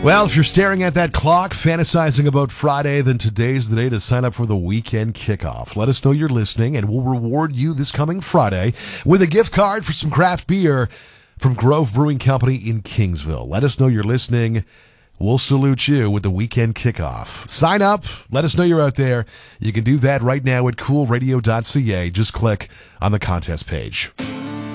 Well, if you're staring at that clock, fantasizing about Friday, then today's the day to sign up for the weekend kickoff. Let us know you're listening, and we'll reward you this coming Friday with a gift card for some craft beer from Grove Brewing Company in Kingsville. Let us know you're listening. We'll salute you with the weekend kickoff. Sign up. Let us know you're out there. You can do that right now at coolradio.ca. Just click on the contest page.